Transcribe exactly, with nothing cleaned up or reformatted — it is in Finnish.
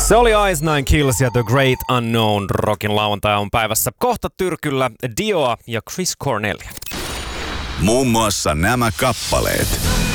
Se oli Ice Nine Kills ja The Great Unknown. Rockin lauantai on päivässä kohta tyrkyllä Dioa ja Chris Cornell. Muun muassa nämä kappaleet.